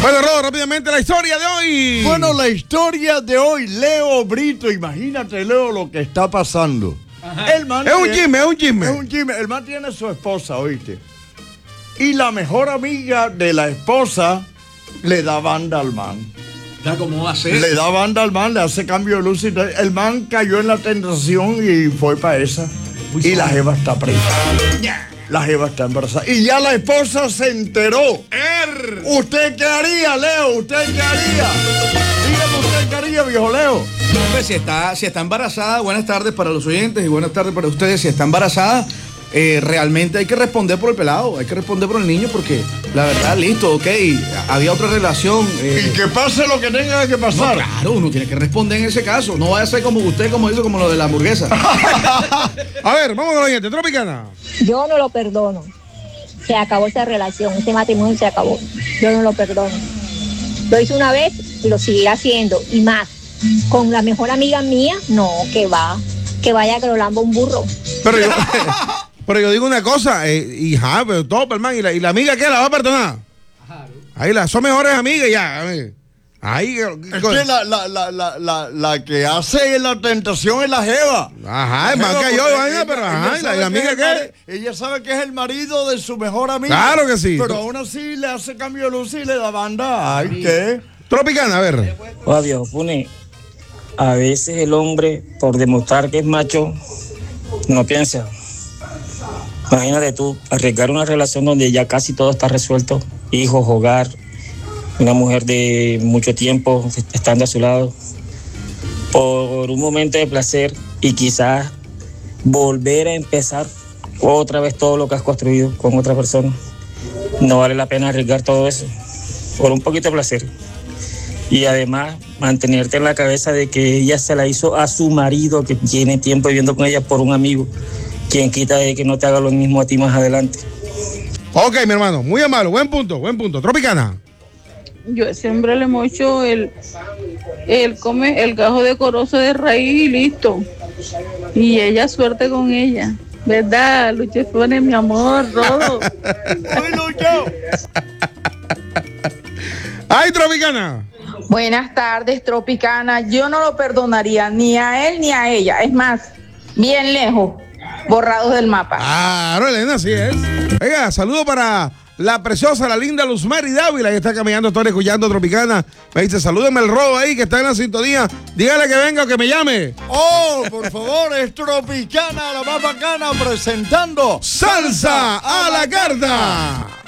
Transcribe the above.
Bueno, Rodo, rápidamente la historia de hoy. Bueno, la historia de hoy, Leo Brito, imagínate, Leo, lo que está pasando. El man Es un chisme. Es un chisme. El man tiene a su esposa, ¿oíste? Y la mejor amiga de la esposa le da banda al man. ¿Cómo va a ser? Le da banda al man, le hace cambio de luz y tal. El man cayó en la tentación y fue para esa. Y la jeva está presa. La jeva está embarazada. Y ya la esposa se enteró. ¿Usted qué haría, Leo? ¿Usted qué haría? Dígame usted qué haría, viejo Leo. Hombre, si está embarazada, buenas tardes para los oyentes y buenas tardes para ustedes. Si está embarazada, realmente hay que responder por el pelado, hay que responder por el niño porque la verdad, listo, ok, había otra relación. Y que pase lo que tenga que pasar. No, claro, uno tiene que responder en ese caso. No vaya a ser como usted, como hizo, como lo de la hamburguesa. A ver, vamos con la oyente, Tropicana. Yo no lo perdono. Se acabó esa relación, ese matrimonio se acabó. Yo no lo perdono. Lo hice una vez y lo seguiré haciendo. Y más, con la mejor amiga mía, no, que va. Que vaya que lo lamba un burro. Pero yo digo una cosa, hija, pero todo, hermano, ¿y la amiga qué? ¿La va a perdonar? Ahí son mejores amigas ya. Ahí. Es que la que hace la tentación es la jeva. Ajá, es más que yo, pero ajá, ¿y la amiga qué? Ella sabe que es el marido de su mejor amiga. Claro que sí. Pero aún así le hace cambio de luz y le da banda. Ay, ¿qué? Tropicana, a ver. Oiga, viejo Pune, a veces el hombre, por demostrar que es macho, no piensa. Imagínate tú, arriesgar una relación donde ya casi todo está resuelto, hijos, hogar, una mujer de mucho tiempo estando a su lado, por un momento de placer y quizás volver a empezar otra vez todo lo que has construido con otra persona. No vale la pena arriesgar todo eso por un poquito de placer. Y además mantenerte en la cabeza de que ella se la hizo a su marido, que tiene tiempo viviendo con ella por un amigo. Quien quita de que no te haga lo mismo a ti más adelante. Ok, mi hermano, muy amable, buen punto. Tropicana. Yo a ese hombre le mocho el come el gajo decoroso de raíz y listo. Y ella suerte con ella. ¿Verdad, Luchefone, mi amor, Rodo? ¡Uy, Lucho! ¡Ay, Tropicana! Buenas tardes, Tropicana. Yo no lo perdonaría ni a él ni a ella. Es más, bien lejos, borrados del mapa. Claro, Elena, así es. Oiga, saludo para la preciosa, la linda Luzmary Dávila, que está caminando, estoy escuchando Tropicana. Me dice, salúdeme el Rodo ahí, que está en la sintonía. Dígale que venga o que me llame. Oh, por favor, es Tropicana, la más bacana, presentando Salsa a la Carta.